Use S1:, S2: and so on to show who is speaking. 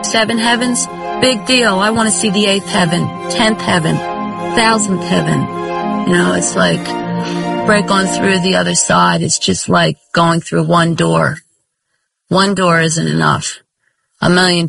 S1: 7 heavens, big deal. I want to see the 8th heaven, 10th heaven, 1000th heaven. You know, it's like break on through the other side. It's just like going through one door. One door isn't enough. A million